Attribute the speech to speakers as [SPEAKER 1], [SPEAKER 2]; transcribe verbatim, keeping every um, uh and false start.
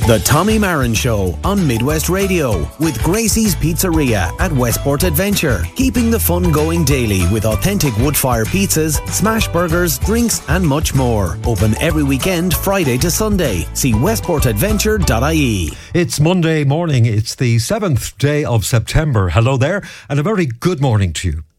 [SPEAKER 1] The Tommy Marin Show on Midwest Radio with Gracie's Pizzeria at Westport Adventure. Keeping the fun going daily with authentic wood-fire pizzas, smash burgers, drinks and much more. Open every weekend, Friday to Sunday. See westport adventure dot I E.
[SPEAKER 2] It's Monday morning. It's the seventh day of September. Hello there and a very good morning to you.